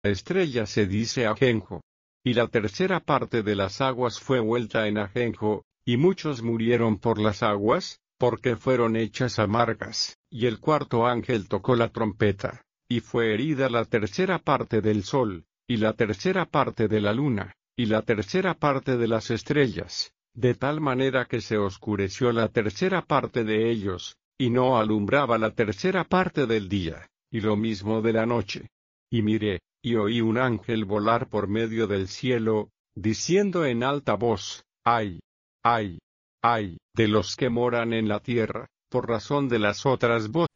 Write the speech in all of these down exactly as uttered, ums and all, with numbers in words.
estrella se dice ajenjo. Y la tercera parte de las aguas fue vuelta en ajenjo, y muchos murieron por las aguas, porque fueron hechas amargas. Y el cuarto ángel tocó la trompeta, y fue herida la tercera parte del sol, y la tercera parte de la luna, y la tercera parte de las estrellas, de tal manera que se oscureció la tercera parte de ellos, y no alumbraba la tercera parte del día, y lo mismo de la noche. Y miré, y oí un ángel volar por medio del cielo, diciendo en alta voz, ¡ay! ¡ay! ¡ay! De los que moran en la tierra, por razón de las otras voces.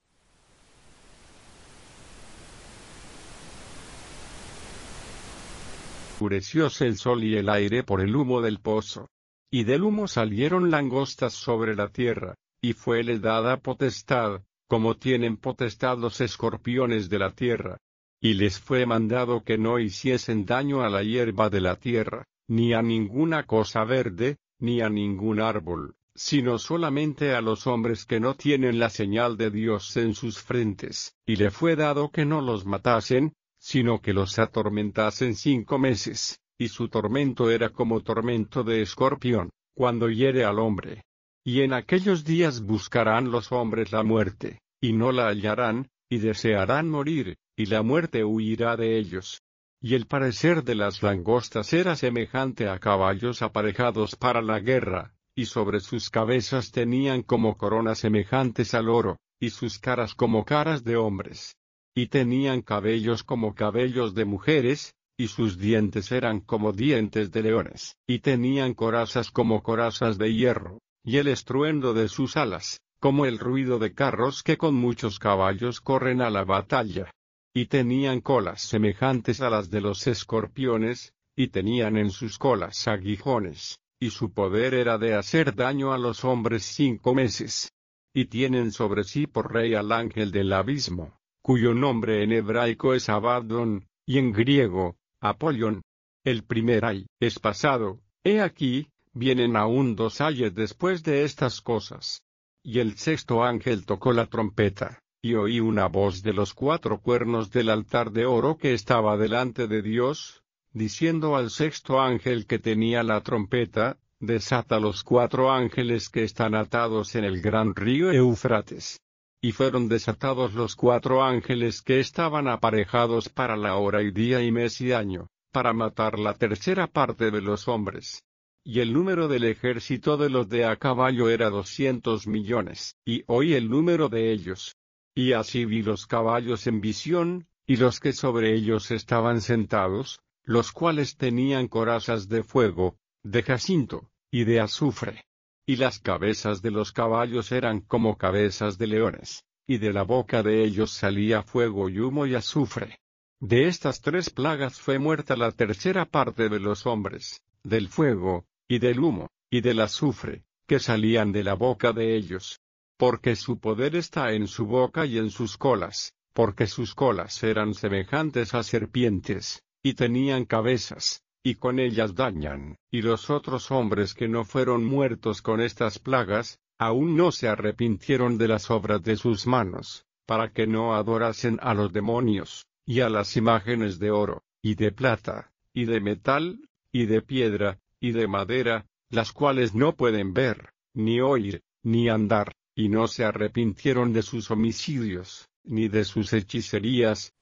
Oscurecióse el sol y el aire por el humo del pozo. Y del humo salieron langostas sobre la tierra, y fuele dada potestad, como tienen potestad los escorpiones de la tierra. Y les fue mandado que no hiciesen daño a la hierba de la tierra, ni a ninguna cosa verde, ni a ningún árbol, sino solamente a los hombres que no tienen la señal de Dios en sus frentes, y le fue dado que no los matasen, sino que los atormentasen cinco meses, y su tormento era como tormento de escorpión, cuando hiere al hombre. Y en aquellos días buscarán los hombres la muerte, y no la hallarán, y desearán morir, y la muerte huirá de ellos. Y el parecer de las langostas era semejante a caballos aparejados para la guerra, y sobre sus cabezas tenían como coronas semejantes al oro, y sus caras como caras de hombres. Y tenían cabellos como cabellos de mujeres, y sus dientes eran como dientes de leones, y tenían corazas como corazas de hierro, y el estruendo de sus alas, como el ruido de carros que con muchos caballos corren a la batalla. Y tenían colas semejantes a las de los escorpiones, y tenían en sus colas aguijones, y su poder era de hacer daño a los hombres cinco meses. Y tienen sobre sí por rey al ángel del abismo, cuyo nombre en hebraico es Abaddon, y en griego, Apolión. El primer ay es pasado, he aquí, vienen aún dos ayes después de estas cosas. Y el sexto ángel tocó la trompeta, y oí una voz de los cuatro cuernos del altar de oro que estaba delante de Dios, diciendo al sexto ángel que tenía la trompeta, desata los cuatro ángeles que están atados en el gran río Eufrates. Y fueron desatados los cuatro ángeles que estaban aparejados para la hora y día y mes y año, para matar la tercera parte de los hombres. Y el número del ejército de los de a caballo era doscientos millones, y oí el número de ellos. Y así vi los caballos en visión, y los que sobre ellos estaban sentados, los cuales tenían corazas de fuego, de jacinto, y de azufre. Y las cabezas de los caballos eran como cabezas de leones, y de la boca de ellos salía fuego y humo y azufre. De estas tres plagas fue muerta la tercera parte de los hombres, del fuego, y del humo, y del azufre, que salían de la boca de ellos. Porque su poder está en su boca y en sus colas, porque sus colas eran semejantes a serpientes, y tenían cabezas, y con ellas dañan. Y los otros hombres que no fueron muertos con estas plagas, aún no se arrepintieron de las obras de sus manos, para que no adorasen a los demonios, y a las imágenes de oro, y de plata, y de metal, y de piedra, y de madera, las cuales no pueden ver, ni oír, ni andar, y no se arrepintieron de sus homicidios, ni de sus hechicerías,